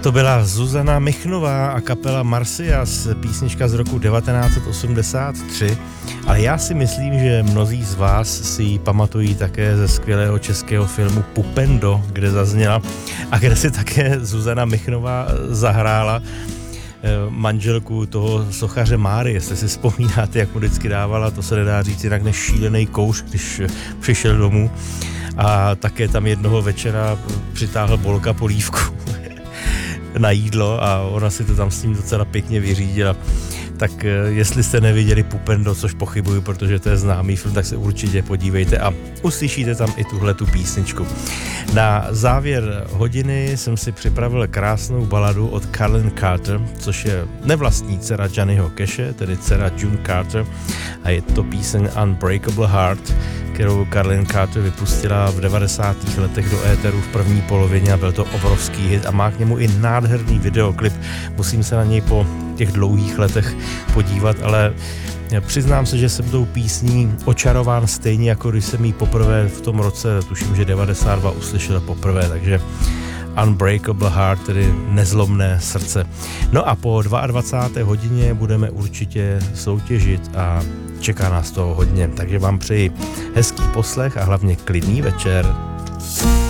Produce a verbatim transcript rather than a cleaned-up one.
To byla Zuzana Michnová a kapela Marsyas, písnička z roku devatenáct set osmdesát tři, ale já si myslím, že mnozí z vás si ji pamatují také ze skvělého českého filmu Pupendo, kde zazněla a kde si také Zuzana Michnová zahrála manželku toho sochaře Máry, jestli si vzpomínáte, jak mu vždycky dávala, to se nedá říct jinak než šílený kouř, když přišel domů, a také tam jednoho večera přitáhl Bolka polívku na jídlo a ona si to tam s ním docela pěkně vyřídila. Tak jestli jste neviděli Pupendo, což pochybuju, protože to je známý film, tak se určitě podívejte a uslyšíte tam i tuhle tu písničku. Na závěr hodiny jsem si připravil krásnou baladu od Carolyn Carter, což je nevlastní dcera Johnnyho Cashe, tedy dcera June Carter, a je to píseň Unbreakable Heart, kterou Carolyn Carter vypustila v devadesátých letech do éteru v první polovině a byl to obrovský hit a má k němu i nádherný videoklip. Musím se na něj po těch dlouhých letech podívat, ale přiznám se, že jsem tou písní očarován stejně, jako když jsem ji poprvé v tom roce, tuším, že devadesát dva uslyšel poprvé, takže Unbreakable Heart, tedy nezlomné srdce. No a po dvacáté druhé hodině budeme určitě soutěžit a čeká nás toho hodně, takže vám přeji hezký poslech a hlavně klidný večer.